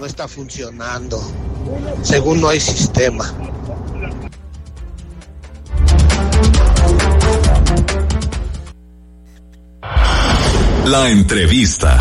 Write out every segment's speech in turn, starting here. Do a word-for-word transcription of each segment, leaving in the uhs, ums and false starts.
no está funcionando. Según no hay sistema. La entrevista.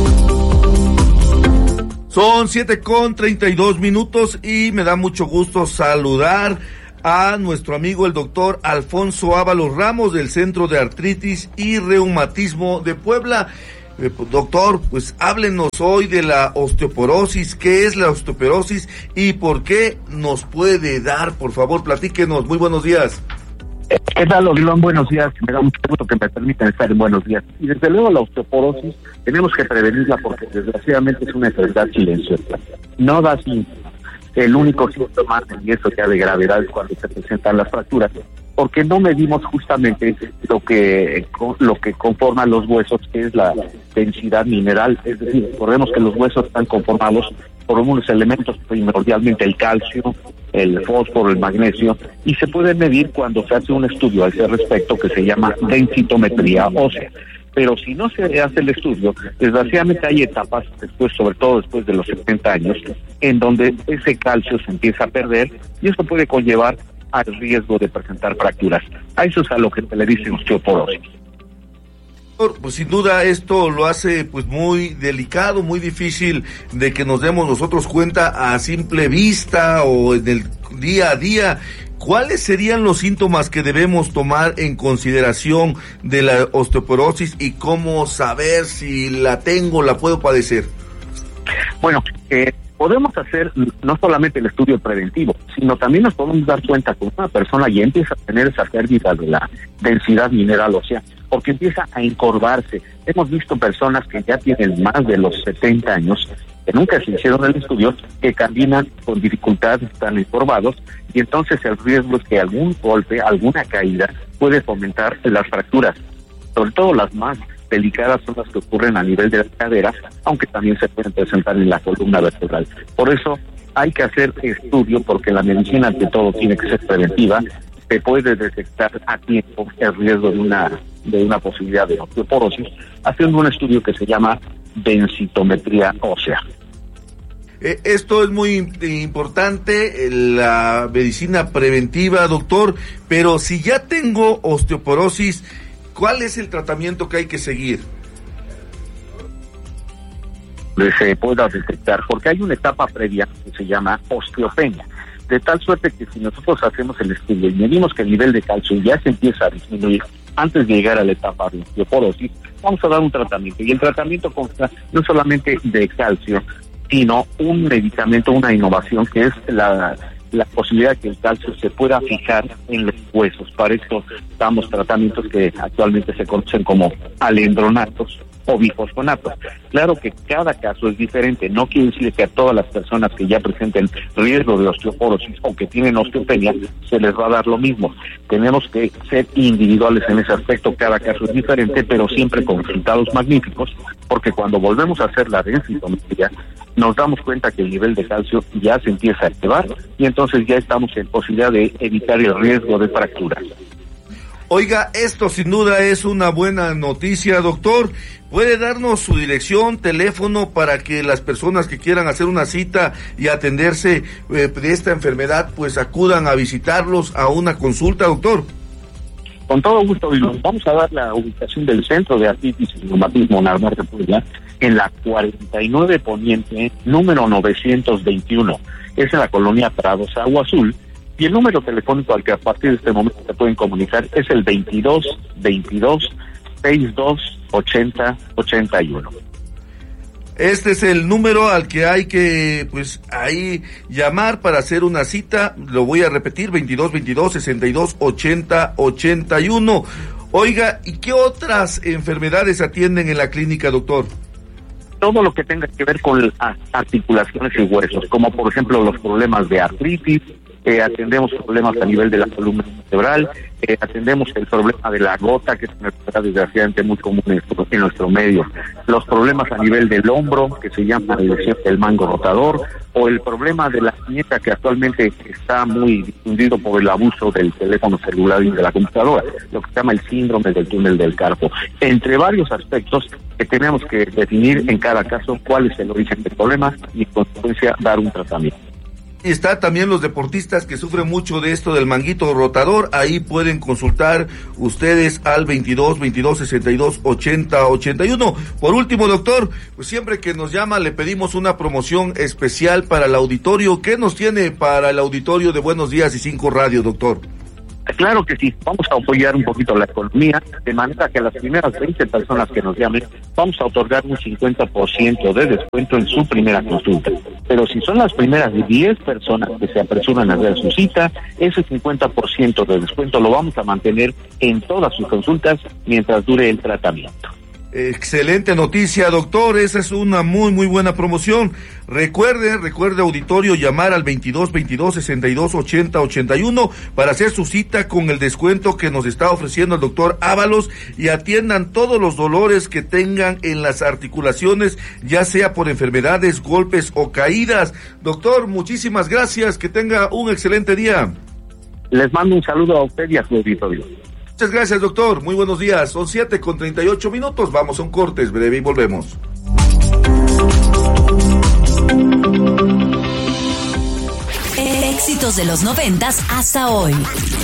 Son siete con treinta y dos minutos y me da mucho gusto saludar a nuestro amigo el doctor Alfonso Ábalos Ramos del Centro de Artritis y Reumatismo de Puebla. Eh, doctor, pues háblenos hoy de la osteoporosis. ¿Qué es la osteoporosis y por qué nos puede dar? Por favor, platíquenos. Muy buenos días. ¿Qué tal, Odilon? Buenos días. Me da mucho gusto que me permitan estar en buenos días. Y desde luego la osteoporosis tenemos que prevenirla porque desgraciadamente es una enfermedad silenciosa. No da síntomas. El único síntoma, y eso ya de gravedad, es cuando se presentan las fracturas, porque no medimos justamente lo que lo que conforma los huesos, que es la densidad mineral. Es decir, recordemos que los huesos están conformados por unos elementos, primordialmente el calcio, el fósforo, el magnesio, y se puede medir cuando se hace un estudio a ese respecto que se llama densitometría ósea. Pero si no se hace el estudio, desgraciadamente hay etapas, después, sobre todo después de los setenta años, en donde ese calcio se empieza a perder y eso puede conllevar al riesgo de presentar fracturas. A eso es a lo que se le dice osteoporosis. Pues sin duda esto lo hace pues muy delicado, muy difícil de que nos demos nosotros cuenta a simple vista o en el día a día. ¿Cuáles serían los síntomas que debemos tomar en consideración de la osteoporosis y cómo saber si la tengo, la puedo padecer? Bueno, eh, podemos hacer no solamente el estudio preventivo, sino también nos podemos dar cuenta que una persona ya empieza a tener esa pérdida de la densidad mineral ósea, porque empieza a encorvarse. Hemos visto personas que ya tienen más de los setenta años, que nunca se hicieron el estudio, que caminan con dificultad, están encorvados, y entonces el riesgo es que algún golpe, alguna caída, puede fomentar las fracturas. Sobre todo las más delicadas son las que ocurren a nivel de la cadera, aunque también se pueden presentar en la columna vertebral. Por eso hay que hacer estudio, porque la medicina ante todo tiene que ser preventiva. Se puede detectar a tiempo el riesgo de una de una posibilidad de osteoporosis haciendo un estudio que se llama densitometría ósea. Eh, esto es muy importante, la medicina preventiva, doctor, pero si ya tengo osteoporosis, ¿cuál es el tratamiento que hay que seguir? Se pueda detectar, porque hay una etapa previa que se llama osteopenia, de tal suerte que si nosotros hacemos el estudio y medimos que el nivel de calcio ya se empieza a disminuir antes de llegar a la etapa de osteoporosis, vamos a dar un tratamiento, y el tratamiento consta no solamente de calcio, sino un medicamento, una innovación que es la la posibilidad de que el calcio se pueda fijar en los huesos. Para esto damos tratamientos que actualmente se conocen como alendronatos o bifosfonatos. Claro que cada caso es diferente, no quiere decir que a todas las personas que ya presenten riesgo de osteoporosis o que tienen osteopenia se les va a dar lo mismo. Tenemos que ser individuales en ese aspecto, cada caso es diferente, pero siempre con resultados magníficos, porque cuando volvemos a hacer la densitometría nos damos cuenta que el nivel de calcio ya se empieza a elevar y entonces ya estamos en posibilidad de evitar el riesgo de fractura. Oiga, esto sin duda es una buena noticia, doctor. ¿Puede darnos su dirección, teléfono, para que las personas que quieran hacer una cita y atenderse eh, de esta enfermedad, pues acudan a visitarlos a una consulta, doctor? Con todo gusto, y nos vamos a dar la ubicación del Centro de Artritis y Reumatismo Narvar de Puebla, en la cuarenta y nueve Poniente, número novecientos veintiuno. Es en la colonia Prados, Agua Azul, y el número telefónico al que a partir de este momento se pueden comunicar es el veintidós veintidós sesenta y dos ochenta ochenta y uno. Este es el número al que hay que, pues, ahí llamar para hacer una cita. Lo voy a repetir, veintidós veintidós sesenta y dos ochenta ochenta y uno. Oiga, ¿y qué otras enfermedades atienden en la clínica, doctor? Todo lo que tenga que ver con las articulaciones y huesos, como por ejemplo los problemas de artritis, eh, atendemos problemas a nivel de la columna vertebral, eh, atendemos el problema de la gota, que es una enfermedad desgraciadamente muy común en nuestro, en nuestro medio, los problemas a nivel del hombro, que se llama lesión del mango rotador, o el problema de la nieta, que actualmente está muy difundido por el abuso del teléfono celular y de la computadora, lo que se llama el síndrome del túnel del carpo, entre varios aspectos que tenemos que definir en cada caso cuál es el origen del problema y en consecuencia dar un tratamiento. Está también los deportistas que sufren mucho de esto del manguito rotador. Ahí pueden consultar ustedes al veintidós, veintidós, sesenta y dos, ochenta, ochenta y uno. Por último, doctor, pues siempre que nos llama le pedimos una promoción especial para el auditorio. ¿Qué nos tiene para el auditorio de Buenos Días y Cinco Radio, doctor? Claro que sí, vamos a apoyar un poquito la economía, de manera que a las primeras veinte personas que nos llamen, vamos a otorgar un cincuenta por ciento de descuento en su primera consulta. Pero si son las primeras diez personas que se apresuran a hacer su cita, ese cincuenta por ciento de descuento lo vamos a mantener en todas sus consultas mientras dure el tratamiento. Excelente noticia, doctor, esa es una muy muy buena promoción. Recuerde, recuerde auditorio, llamar al veintidós, veintidós, sesenta y dos, ochenta, ochenta y uno para hacer su cita con el descuento que nos está ofreciendo el doctor Ábalos, y atiendan todos los dolores que tengan en las articulaciones, ya sea por enfermedades, golpes o caídas. Doctor, muchísimas gracias, que tenga un excelente día. Les mando un saludo a usted y a su auditorio. Muchas gracias, doctor. Muy buenos días. Son siete con treinta y ocho minutos. Vamos a un corte, es breve y volvemos. Éxitos de los noventas hasta hoy.